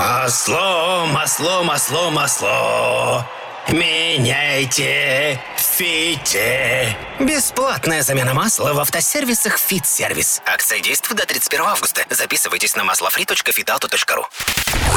Масло. Меняйте Фите. Бесплатная замена масла в автосервисах «Фит-сервис». Акция действует до 31 августа. Записывайтесь на maslofree.fitauto.ru.